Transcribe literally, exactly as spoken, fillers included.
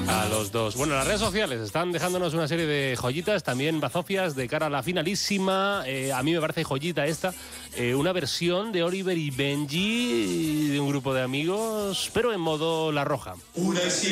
A los dos. Bueno, las redes sociales están dejándonos una serie de joyitas, también bazofias de cara a la finalísima. Eh, a mí me parece joyita esta, eh, una versión de Oliver y Benji de un grupo de amigos, pero en modo La Roja. Una y